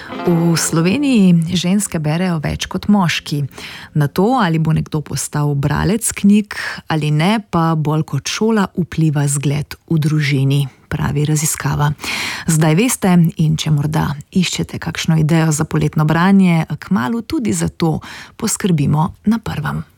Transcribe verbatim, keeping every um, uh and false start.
V Sloveniji ženske berejo več kot moški. Na to, ali bo nekdo postal bralec knjig ali ne, pa bolj kot šola vpliva zgled v družini, pravi raziskava. Zdaj veste, in če morda iščete kakšno idejo za poletno branje, kmalu tudi za to poskrbimo na Prvem.